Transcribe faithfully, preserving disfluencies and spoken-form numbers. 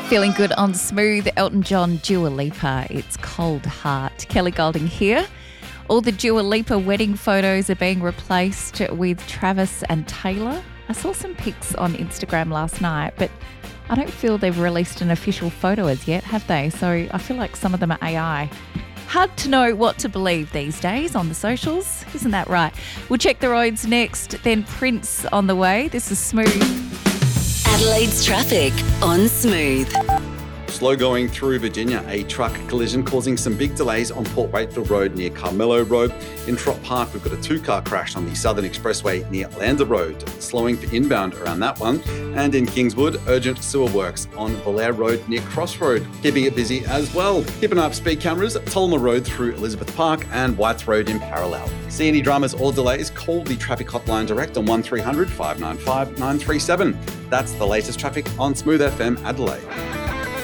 Feeling good on Smooth, Elton John, Dua Lipa. It's Cold Heart. Kelly Golding here. All the Dua Lipa wedding photos are being replaced with Travis and Taylor. I saw some pics on Instagram last night, but I don't feel they've released an official photo as yet, have they? So I feel like some of them are A I. Hard to know what to believe these days on the socials. Isn't that right? We'll check the roads next, then Prince on the way. This is Smooth. Adelaide's traffic on Smooth. Slow going through Virginia, a truck collision causing some big delays on Port Wakefield Road near Carmelo Road. In Trott Park, we've got a two-car crash on the Southern Expressway near Lander Road, slowing for inbound around that one. And in Kingswood, urgent sewer works on Valere Road near Crossroad, keeping it busy as well. Keep an eye up speed cameras, Tullamore Road through Elizabeth Park and Whites Road in parallel. See any dramas or delays, call the traffic hotline direct on one three hundred, five nine five, nine three seven. That's the latest traffic on Smooth F M Adelaide.